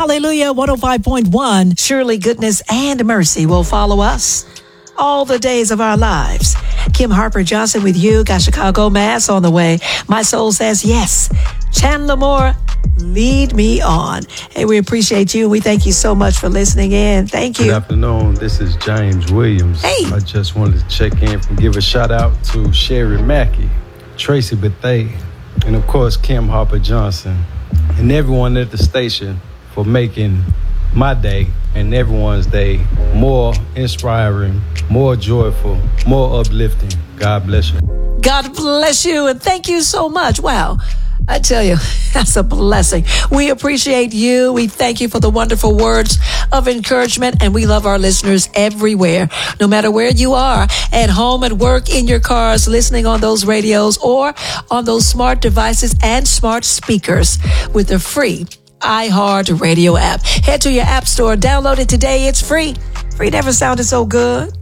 Hallelujah 105.1. Surely goodness and mercy will follow us all the days of our lives. Kim Harper Johnson with you. Got Chicago Mass on the way. My soul says yes. Chandler Moore, lead me on. Hey, we appreciate you. We thank you so much for listening in. Thank you. Good afternoon. This is James Williams. Hey. I just wanted to check in and give a shout out to Sherry Mackey, Tracy Bethay, and of course Kim Harper Johnson, and everyone at the station for making my day and everyone's day more inspiring, more joyful, more uplifting. God bless you. God bless you, and thank you so much. Wow. I tell you, that's a blessing. We appreciate you. We thank you for the wonderful words of encouragement, and we love our listeners everywhere, no matter where you are, at home, at work, in your cars, listening on those radios or on those smart devices and smart speakers with the free iHeart Radio app. Head to your app store, download it today. It's free. Free never sounded so good.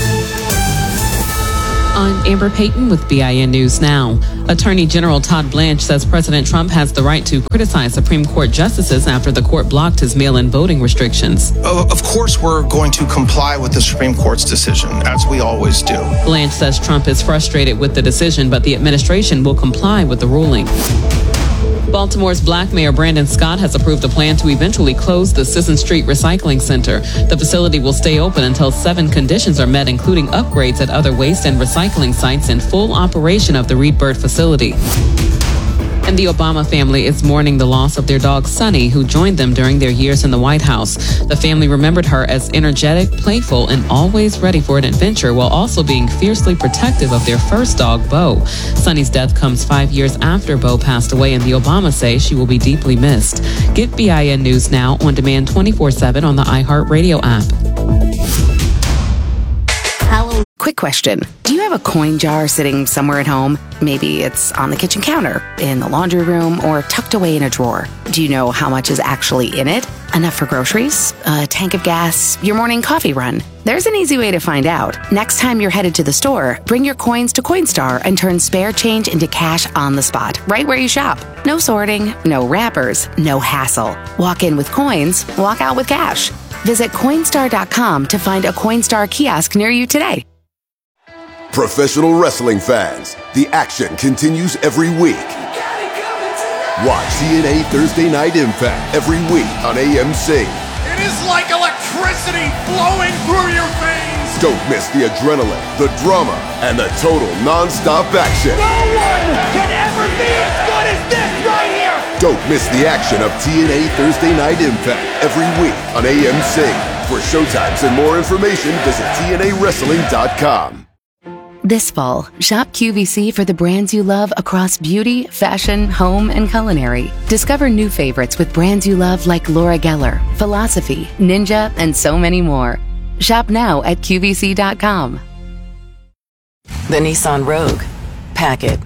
I'm Amber Payton with BIN News Now. Attorney General Todd Blanche says President Trump has the right to criticize Supreme Court justices after the court blocked his mail-in voting restrictions. Of course, we're going to comply with the Supreme Court's decision, as we always do. Blanche says Trump is frustrated with the decision, but the administration will comply with the ruling. Baltimore's Black Mayor Brandon Scott has approved a plan to eventually close the Sisson Street Recycling Center. The facility will stay open until 7 conditions are met, including upgrades at other waste and recycling sites and full operation of the Reed Bird facility. And the Obama family is mourning the loss of their dog, Sunny, who joined them during their years in the White House. The family remembered her as energetic, playful, and always ready for an adventure, while also being fiercely protective of their first dog, Bo. Sunny's death comes 5 years after Bo passed away, and the Obamas say she will be deeply missed. Get BIN News Now on demand 24/7 on the iHeartRadio app. Quick question. Do you have a coin jar sitting somewhere at home? Maybe it's on the kitchen counter, in the laundry room, or tucked away in a drawer. Do you know how much is actually in it? Enough for groceries? A tank of gas? Your morning coffee run? There's an easy way to find out. Next time you're headed to the store, bring your coins to Coinstar and turn spare change into cash on the spot, right where you shop. No sorting, no wrappers, no hassle. Walk in with coins, walk out with cash. Visit Coinstar.com to find a Coinstar kiosk near you today. Professional wrestling fans, the action continues every week. Watch TNA Thursday Night Impact every week on AMC. It is like electricity flowing through your veins. Don't miss the adrenaline, the drama, and the total non-stop action. No one can ever be as good as this right here. Don't miss the action of TNA Thursday Night Impact every week on AMC. For showtimes and more information, visit TNAWrestling.com. This fall, shop QVC for the brands you love across beauty, fashion, home, and culinary. Discover new favorites with brands you love like Laura Geller, Philosophy, Ninja, and so many more. Shop now at QVC.com. The Nissan Rogue. Pack it.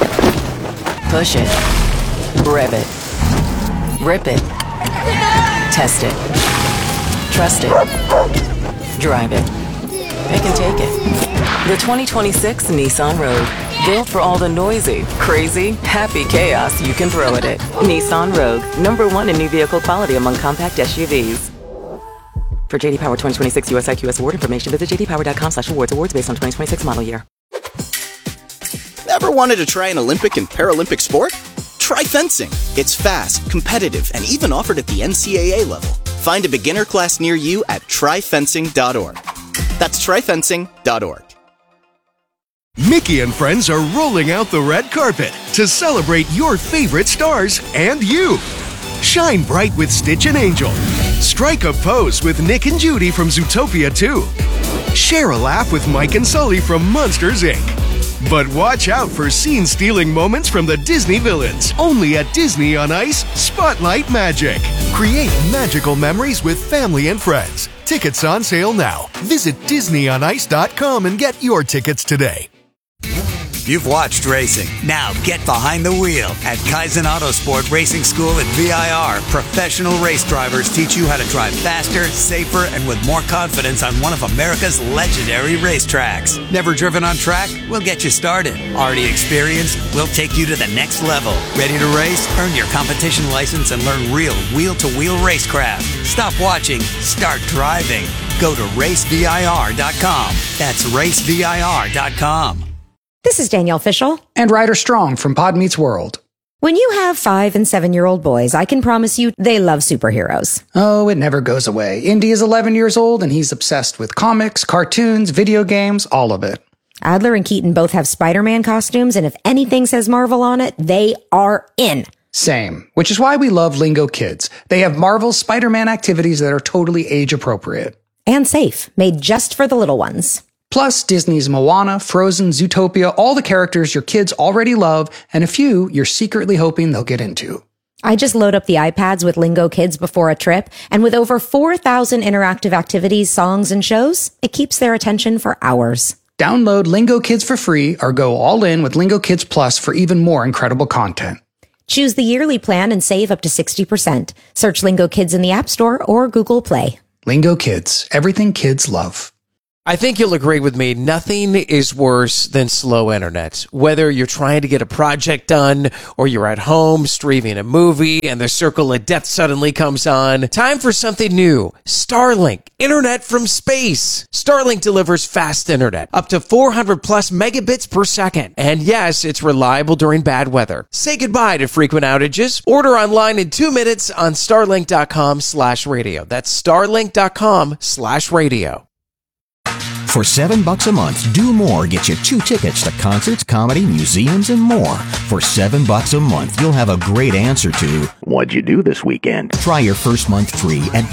Push it. Rev it. Rip it. Test it. Trust it. Drive it. Pick and take it. The 2026 Nissan Rogue. Built for all the noisy, crazy, happy chaos you can throw at it. Nissan Rogue. #1 in new vehicle quality among compact SUVs. For JD Power 2026 US IQS award information, visit jdpower.com/awards. Awards based on 2026 model year. Ever wanted to try an Olympic and Paralympic sport? Try fencing. It's fast, competitive, and even offered at the NCAA level. Find a beginner class near you at tryfencing.org. That's tryfencing.org. Mickey and friends are rolling out the red carpet to celebrate your favorite stars and you. Shine bright with Stitch and Angel. Strike a pose with Nick and Judy from Zootopia 2. Share a laugh with Mike and Sully from Monsters, Inc. But watch out for scene-stealing moments from the Disney villains. Only at Disney on Ice Spotlight Magic. Create magical memories with family and friends. Tickets on sale now. Visit DisneyOnIce.com and get your tickets today. You've watched racing. Now get behind the wheel at Kaizen Autosport Racing School at VIR. Professional race drivers teach you how to drive faster, safer, and with more confidence on one of America's legendary racetracks. Never driven on track? We'll get you started. Already experienced? We'll take you to the next level. Ready to race? Earn your competition license and learn real wheel-to-wheel racecraft. Stop watching. Start driving. Go to racevir.com. That's racevir.com. This is Danielle Fishel. And Ryder Strong from Pod Meets World. When you have 5- and 7-year-old boys, I can promise you they love superheroes. Oh, it never goes away. Indy is 11 years old and he's obsessed with comics, cartoons, video games, all of it. Adler and Keaton both have Spider-Man costumes, and if anything says Marvel on it, they are in. Same, which is why we love Lingo Kids. They have Marvel's Spider-Man activities that are totally age appropriate. And safe, made just for the little ones. Plus, Disney's Moana, Frozen, Zootopia, all the characters your kids already love, and a few you're secretly hoping they'll get into. I just load up the iPads with Lingo Kids before a trip, and with over 4,000 interactive activities, songs, and shows, it keeps their attention for hours. Download Lingo Kids for free or go all in with Lingo Kids Plus for even more incredible content. Choose the yearly plan and save up to 60%. Search Lingo Kids in the App Store or Google Play. Lingo Kids, everything kids love. I think you'll agree with me. Nothing is worse than slow internet. Whether you're trying to get a project done or you're at home streaming a movie and the circle of death suddenly comes on. Time for something new. Starlink. Internet from space. Starlink delivers fast internet. Up to 400 plus megabits per second. And yes, it's reliable during bad weather. Say goodbye to frequent outages. Order online in 2 minutes on starlink.com/radio. That's starlink.com/radio. For $7 a month, Do More gets you 2 tickets to concerts, comedy, museums, and more. For $7 a month, you'll have a great answer to, what'd you do this weekend? Try your first month free at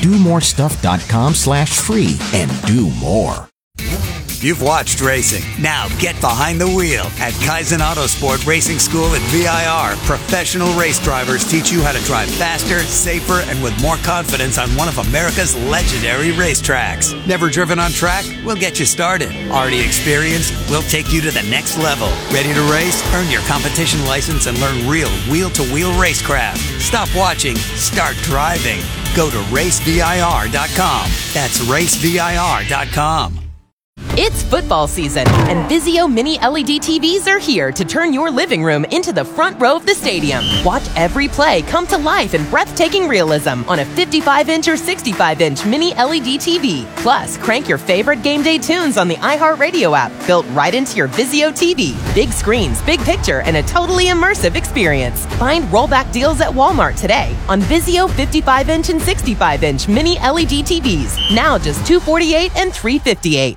domorestuff.com/free and do more. You've watched racing. Now get behind the wheel at Kaizen Autosport Racing School at VIR. Professional race drivers teach you how to drive faster, safer, and with more confidence on one of America's legendary racetracks. Never driven on track? We'll get you started. Already experienced? We'll take you to the next level. Ready to race? Earn your competition license and learn real wheel-to-wheel racecraft. Stop watching. Start driving. Go to racevir.com. That's racevir.com. It's football season, and Vizio Mini LED TVs are here to turn your living room into the front row of the stadium. Watch every play come to life in breathtaking realism on a 55-inch or 65-inch Mini LED TV. Plus, crank your favorite game day tunes on the iHeartRadio app, built right into your Vizio TV. Big screens, big picture, and a totally immersive experience. Find rollback deals at Walmart today on Vizio 55-inch and 65-inch Mini LED TVs. Now just $248 and $358.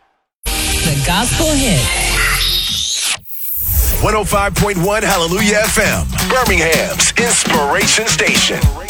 The gospel hit. 105.1 Hallelujah FM, Birmingham's Inspiration Station.